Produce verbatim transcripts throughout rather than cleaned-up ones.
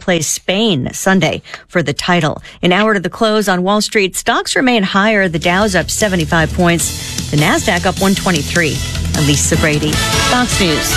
plays Spain Sunday for the title. An hour to the close on Wall Street, stocks remain higher. The Dow's up seventy-five points. The Nasdaq up one twenty-three. Lisa Brady, Fox News.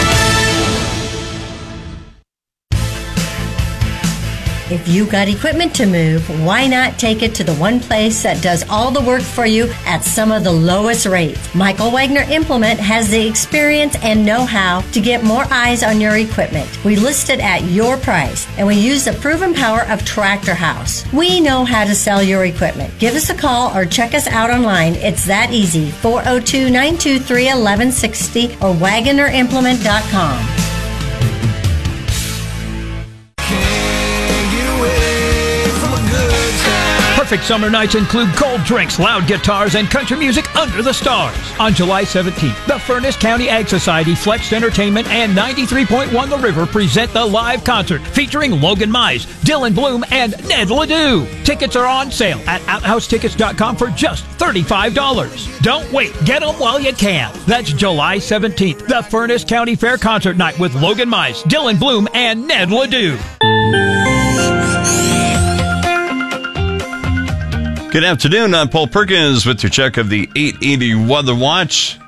If you got equipment to move, why not take it to the one place that does all the work for you at some of the lowest rates? Michael Wagner Implement has the experience and know-how to get more eyes on your equipment. We list it at your price, and we use the proven power of Tractor House. We know how to sell your equipment. Give us a call or check us out online. It's that easy. four oh two, nine two three, one one six oh or Wagner Implement dot com. Perfect summer nights include cold drinks, loud guitars, and country music under the stars. On July seventeenth, the Furnace County Ag Society, Flex Entertainment, and ninety-three point one The River present the live concert featuring Logan Mize, Dylan Bloom, and Ned Ledoux. Tickets are on sale at outhouse tickets dot com for just thirty-five dollars. Don't wait. Get them while you can. That's July seventeenth, the Furnace County Fair Concert Night with Logan Mize, Dylan Bloom, and Ned Ledoux. Good afternoon. I'm Paul Perkins with your check of the eight eighty Weather Watch.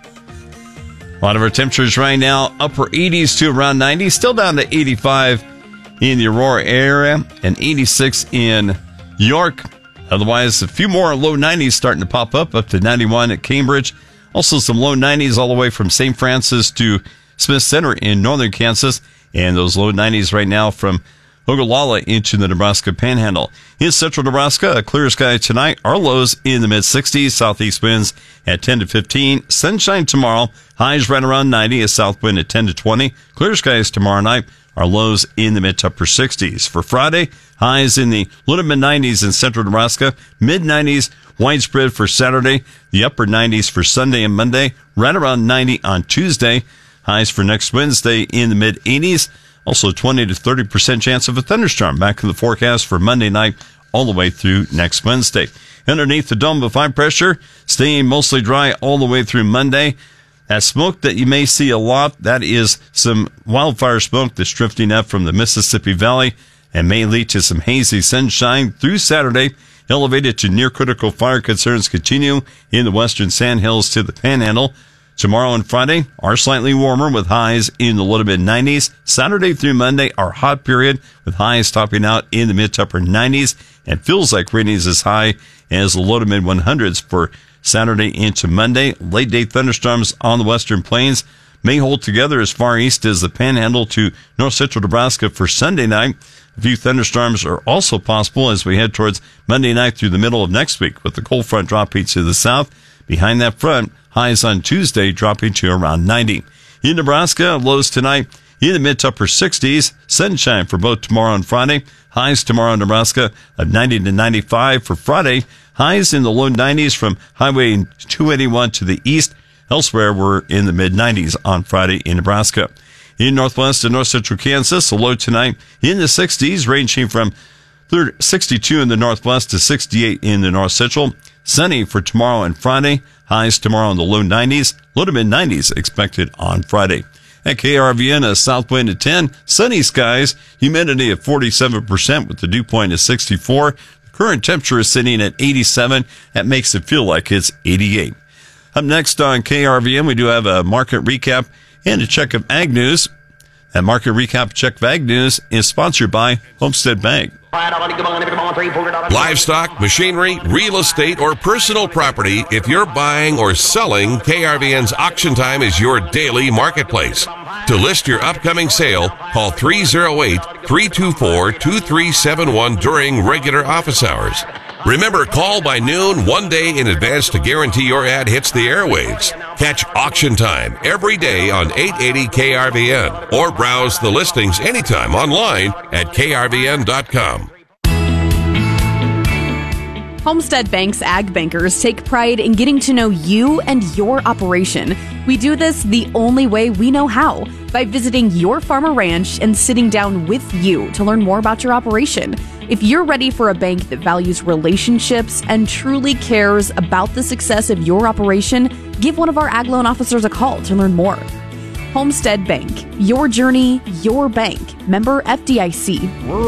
A lot of our temperatures right now, upper eighties to around ninety, still down to eighty-five in the Aurora area and eighty-six in York. Otherwise, a few more low nineties starting to pop up, up to ninety-one at Cambridge. Also some low nineties all the way from Saint Francis to Smith Center in northern Kansas. And those low nineties right now from Ogallala into the Nebraska Panhandle. In central Nebraska, a clear sky tonight. Our lows in the mid-sixties. Southeast winds at ten to fifteen. Sunshine tomorrow. Highs right around ninety. A south wind at ten to twenty. Clear skies tomorrow night. Our lows in the mid to upper sixties. For Friday, highs in the low to mid-nineties in central Nebraska. mid-nineties widespread for Saturday. The upper nineties for Sunday and Monday. Right around ninety on Tuesday. Highs for next Wednesday in the mid-eighties. Also, twenty to thirty percent chance of a thunderstorm back in the forecast for Monday night all the way through next Wednesday. Underneath the dome of high pressure, staying mostly dry all the way through Monday. That smoke that you may see a lot, that is some wildfire smoke that's drifting up from the Mississippi Valley and may lead to some hazy sunshine through Saturday. Elevated to near critical fire concerns continue in the western Sandhills to the Panhandle. Tomorrow and Friday are slightly warmer with highs in the low to mid nineties. Saturday through Monday are hot period with highs topping out in the mid to upper nineties and feels like readings as high as the low to mid hundreds for Saturday into Monday. Late day thunderstorms on the western plains may hold together as far east as the Panhandle to north central Nebraska for Sunday night. A few thunderstorms are also possible as we head towards Monday night through the middle of next week with the cold front dropping to the south. Behind that front, highs on Tuesday dropping to around ninety. In Nebraska, lows tonight in the mid to upper sixties. Sunshine for both tomorrow and Friday. Highs tomorrow in Nebraska of ninety to ninety-five. For Friday, highs in the low nineties from Highway two eighty-one to the east. Elsewhere, we're in the mid nineties on Friday in Nebraska. In northwest and north central Kansas, a low tonight in the sixties, ranging from sixty-two in the northwest to sixty-eight in the north central. Sunny for tomorrow and Friday. Highs tomorrow in the low nineties. Low to mid nineties expected on Friday. At K R V N, a south wind at ten. Sunny skies. Humidity at forty-seven percent with the dew point at sixty-four. The current temperature is sitting at eighty-seven. That makes it feel like it's eighty-eight. Up next on K R V N, we do have a market recap and a check of ag news. That market recap check of ag news is sponsored by Homestead Bank. Livestock, machinery, real estate, or personal property. If you're buying or selling, K R V N's Auction Time is your daily marketplace. To list your upcoming sale, call three oh eight, three two four, two three seven one during regular office hours. Remember, call by noon one day in advance to guarantee your ad hits the airwaves. Catch Auction Time every day on eight eighty K R V N or browse the listings anytime online at K R V N dot com. Homestead Bank's Ag Bankers take pride in getting to know you and your operation. We do this the only way we know how, by visiting your farm or ranch and sitting down with you to learn more about your operation. If you're ready for a bank that values relationships and truly cares about the success of your operation, give one of our Ag Loan officers a call to learn more. Homestead Bank, your journey, your bank. Member F D I C.